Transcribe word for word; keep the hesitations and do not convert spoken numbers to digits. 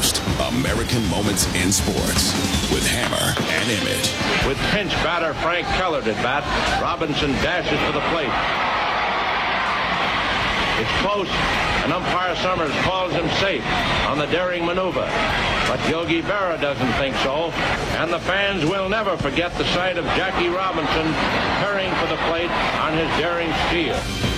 Coast, American Moments in Sports with Hammer and Emmett. With pinch batter Frank Keller at bat, Robinson dashes for the plate. It's close, and umpire Summers calls him safe on the daring maneuver. But Yogi Berra doesn't think so, and the fans will never forget the sight of Jackie Robinson hurrying for the plate on his daring steal.